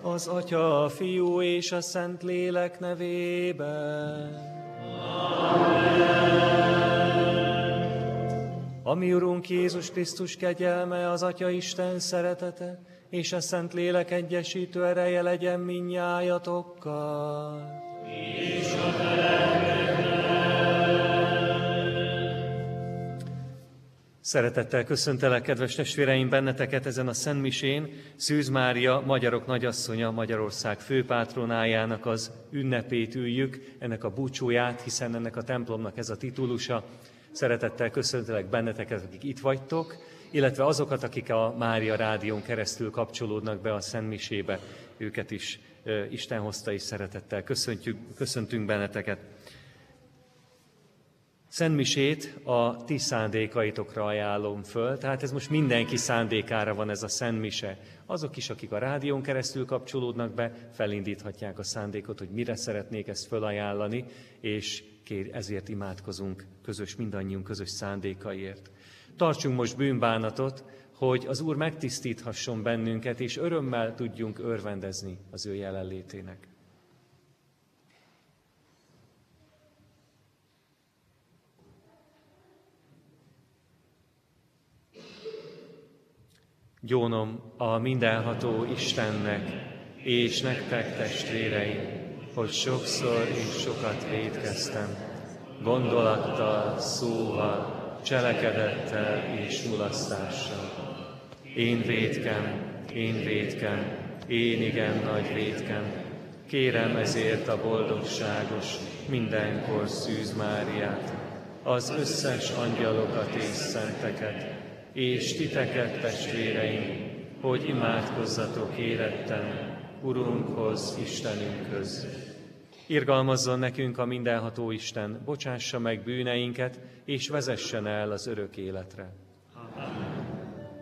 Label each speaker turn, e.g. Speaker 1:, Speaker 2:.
Speaker 1: Az Atya, a Fiú és a Szentlélek nevében. A mi Urunk Jézus Krisztus kegyelme, az Atya Isten szeretete és a Szentlélek egyesítő ereje legyen mindnyájatokkal. És a Szeretettel köszöntelek, kedves testvéreim, benneteket ezen a szentmisén, Szűz Mária, magyarok nagyasszonya, Magyarország főpátronájának az ünnepét üljük, ennek a búcsúját, hiszen ennek a templomnak ez a titulusa. Szeretettel köszöntelek benneteket, akik itt vagytok, illetve azokat, akik a Mária Rádión keresztül kapcsolódnak be a szentmisébe, őket is Isten hozta, és szeretettel köszöntünk benneteket. Szentmisét a ti szándékaitokra ajánlom föl, tehát ez most mindenki szándékára van ez a szentmise. Azok is, akik a rádión keresztül kapcsolódnak be, felindíthatják a szándékot, hogy mire szeretnék ezt fölajánlani, és ezért imádkozunk mindannyiunk közös szándékaiért. Tartsunk most bűnbánatot, hogy az Úr megtisztíthasson bennünket, és örömmel tudjunk örvendezni az ő jelenlétének. Gyónom a mindenható Istennek, és nektek, testvéreim, hogy sokszor és sokat vétkeztem, gondolattal, szóval, cselekedettel és mulasztással. Én vétkem, én igen nagy vétkem. Kérem ezért a boldogságos, mindenkor Szűz Máriát, az összes angyalokat és szenteket, és titeket, testvéreim, hogy imádkozzatok éretten Urunkhoz, Istenünkhöz. Irgalmazzon nekünk a mindenható Isten, bocsássa meg bűneinket, és vezessen el az örök életre.